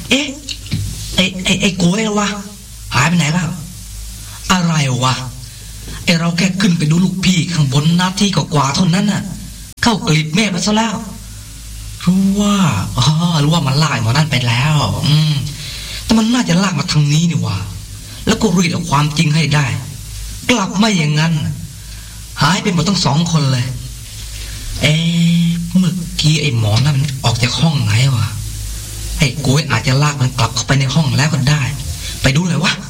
เอ๊ะไอ้โกยละวะหายไปไหนแล้วอะไรวะไอ้เราแค่ขึ้นไปดูลูกพี่ข้างบนหน้าที่กว่าเท่านั้นน่ะเข้ากลีบเมฆไปซะแล้วรู้ว่ามันลากหมอนั่นไปแล้วแต่มันน่าจะลากมาทางนี้นี่วะแล้วก็รีดเอาความจริงให้ได้กลับไม่อย่างนั้นหายไปหมดทั้ง2 คนเลยเมื่อกี้ไอ้หมอนั่นมันออกจากห้องไหนวะไอ้โกยอาจจะลากมันกลับเข้าไปในห้องแล้วก็ได้ไปดูเลยวะ